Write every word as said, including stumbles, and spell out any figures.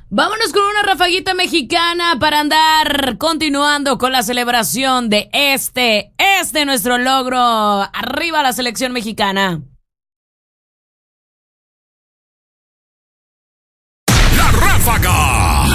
Vámonos con una rafaguita mexicana para andar continuando con la celebración de este, este nuestro logro. Arriba la selección mexicana. La ráfaga.